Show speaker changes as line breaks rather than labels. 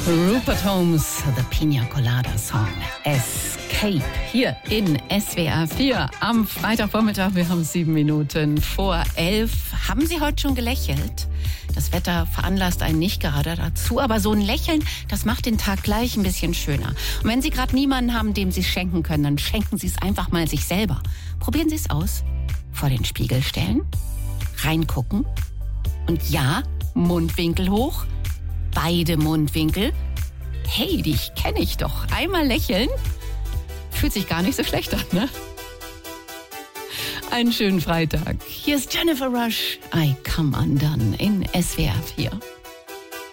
Rupert Holmes, The Pina Colada Song, Escape, hier in SWR 4 am Freitagvormittag. Wir haben 7 Minuten vor 11. Haben Sie heute schon gelächelt? Das Wetter veranlasst einen nicht gerade dazu, aber so ein Lächeln, das macht den Tag gleich ein bisschen schöner. Und wenn Sie gerade niemanden haben, dem Sie es schenken können, dann schenken Sie es einfach mal sich selber. Probieren Sie es aus. Vor den Spiegel stellen, reingucken und ja, Mundwinkel hoch, beide Mundwinkel. Hey, dich kenne ich doch. Einmal lächeln. Fühlt sich gar nicht so schlecht an, ne? Einen schönen Freitag. Hier ist Jennifer Rush. I Come Undone in SWR 4.